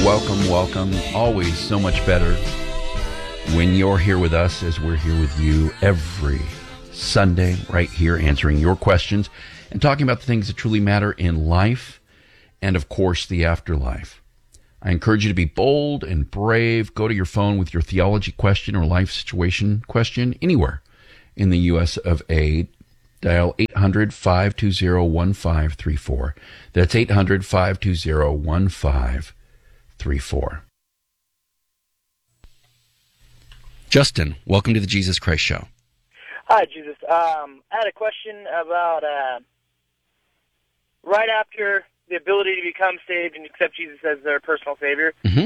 Welcome, welcome. Always so much better when you're here with us as we're here with you every Sunday, right here, answering your questions and talking about the things that truly matter in life and, of course, the afterlife. I encourage you to be bold and brave. Go to your phone with your theology question or life situation question anywhere in the U.S. of A. Dial 800-520-1534. That's 800-520-1534. Justin, welcome to the Jesus Christ Show. Hi, Jesus. I had a question about right after the ability to become saved and accept Jesus as their personal Savior. Mm-hmm.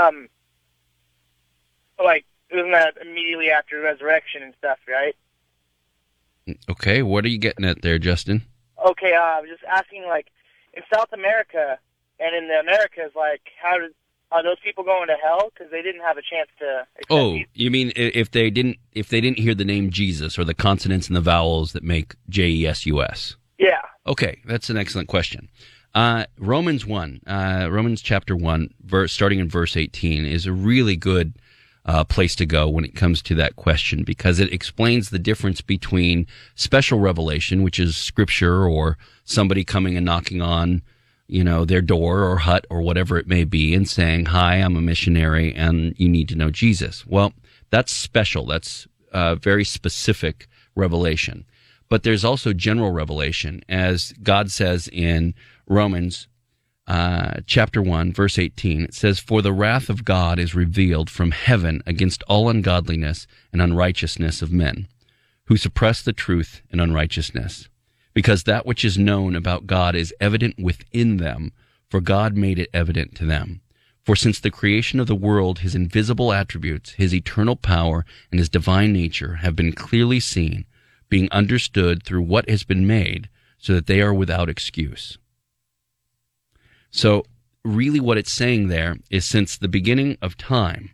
Isn't that immediately after resurrection and stuff, right? Okay, what are you getting at there, Justin? Okay, I was just asking, in South America and in the Americas, are those people going to hell because they didn't have a chance to accept Jesus? You mean if they didn't hear the name Jesus or the consonants and the vowels that make Jesus? Yeah. Okay, that's an excellent question. Romans chapter 1, starting in verse 18, is a really good place to go when it comes to that question, because it explains the difference between special revelation, which is scripture or somebody coming and knocking on, their door or hut or whatever it may be and saying, "Hi, I'm a missionary and you need to know Jesus." Well, that's special. That's very specific revelation. But there's also general revelation, as God says in Romans chapter 1, verse 18. It says, "For the wrath of God is revealed from heaven against all ungodliness and unrighteousness of men, who suppress the truth in unrighteousness. Because that which is known about God is evident within them, for God made it evident to them. For since the creation of the world, his invisible attributes, his eternal power, and his divine nature have been clearly seen, being understood through what has been made, so that they are without excuse." So really what it's saying there is, since the beginning of time,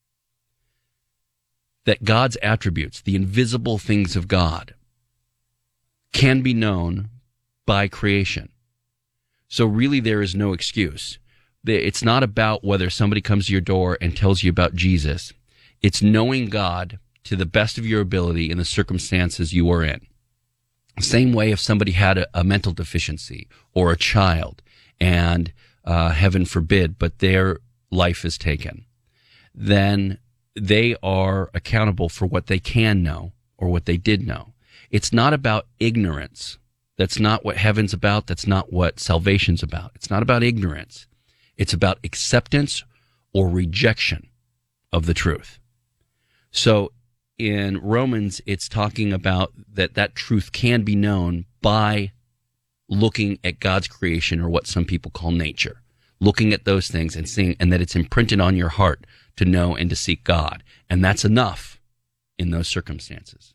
that God's attributes, the invisible things of God, can be known by creation. So really there is no excuse. It's not about whether somebody comes to your door and tells you about Jesus. It's knowing God to the best of your ability in the circumstances you are in. Same way if somebody had a mental deficiency or a child, and heaven forbid, but their life is taken, then they are accountable for what they can know or what they did know. It's not about ignorance. That's not what heaven's about. That's not what salvation's about. It's not about ignorance. It's about acceptance or rejection of the truth. So in Romans, it's talking about that truth can be known by looking at God's creation, or what some people call nature, looking at those things and seeing, and that it's imprinted on your heart to know and to seek God. And that's enough in those circumstances.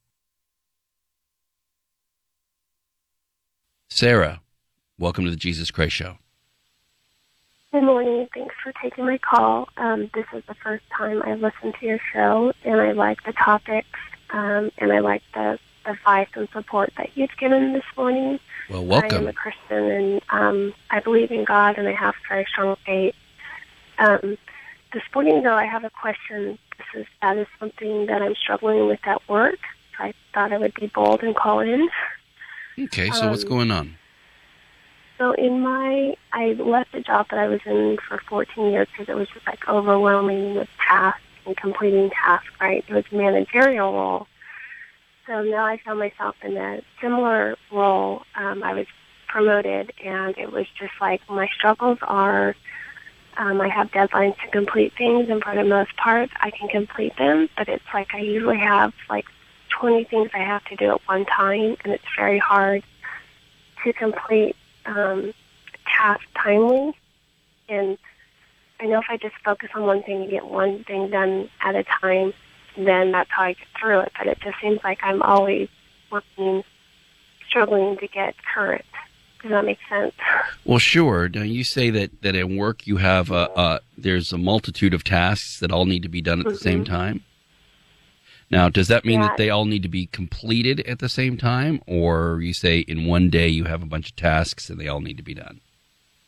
Sarah, welcome to the Jesus Christ Show. Good morning. Thanks for taking my call. This is the first time I listened to your show, and I like the topics, and I like the advice and support that you've given this morning. Well, welcome. I am a Christian, and I believe in God, and I have very strong faith. This morning, though, I have a question. That is something that I'm struggling with at work. So I thought I would be bold and call in. Okay, so what's going on? So I left the job that I was in for 14 years because it was just overwhelming with tasks and completing tasks, right? It was a managerial role. So now I found myself in a similar role. I was promoted, and it was just my struggles are, I have deadlines to complete things, and for the most part, I can complete them, but it's I usually have 20 things I have to do at one time, and it's very hard to complete task timely. And I know if I just focus on one thing and get one thing done at a time, then that's how I get through it. But it just seems like I'm always struggling to get current. Does that make sense? Well, sure. Now, you say that at work you have there's a multitude of tasks that all need to be done at the same time. Now, does that mean that they all need to be completed at the same time, or you say in one day you have a bunch of tasks and they all need to be done?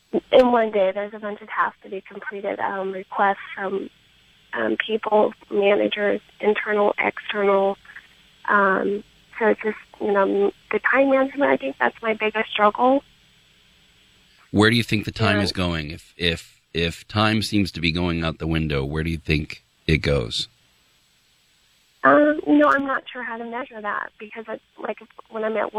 in one day, there's a bunch of tasks to be completed, requests from people, managers, internal, external. So it's just, the time management, I think that's my biggest struggle. Where do you think the time is going? If time seems to be going out the window, where do you think it goes? I'm not sure how to measure that because, when I'm at work,